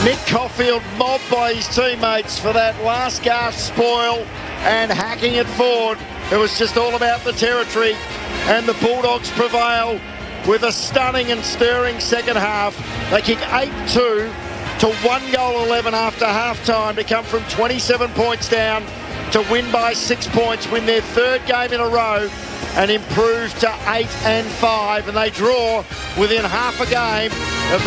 Nick Caulfield mobbed by his teammates for that last gasp spoil and hacking it forward. It was just all about the territory, and the Bulldogs prevail with a stunning and stirring second half. They kick 8-2 to 1-11 after half-time to come from 27 points down to win by 6 points, win their third game in a row and improve to 8-5, and they draw within half a game of the